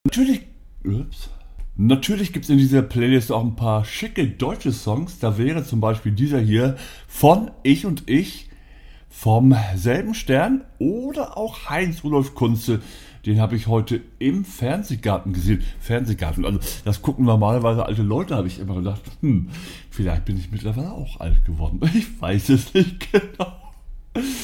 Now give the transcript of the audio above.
Natürlich, ups. Natürlich gibt es in dieser Playlist auch ein paar schicke deutsche Songs. Da wäre zum Beispiel dieser hier von Ich und Ich vom selben Stern oder auch Heinz Rudolf Kunze. Den habe ich heute im Fernsehgarten gesehen. Fernsehgarten, also das gucken normalerweise alte Leute, habe ich immer gedacht. Vielleicht bin ich mittlerweile auch alt geworden. Ich weiß es nicht genau.